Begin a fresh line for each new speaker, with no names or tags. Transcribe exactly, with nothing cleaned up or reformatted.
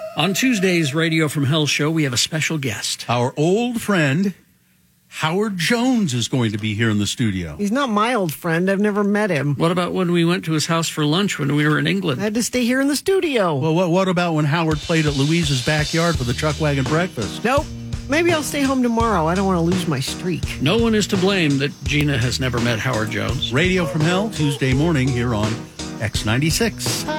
On Tuesday's Radio from Hell show, we have a special guest.
Our old friend, Howard Jones, is going to be here in the studio.
He's not my old friend. I've never met him.
What about when we went to his house for lunch when we were in England?
I had to stay here in the studio.
Well, what, what about when Howard played at Louise's backyard for the Chuck Wagon breakfast?
Nope. Maybe I'll stay home tomorrow. I don't want to lose my streak.
No one is to blame that Gina has never met Howard Jones.
Radio from Hell, Tuesday morning here on X ninety-six.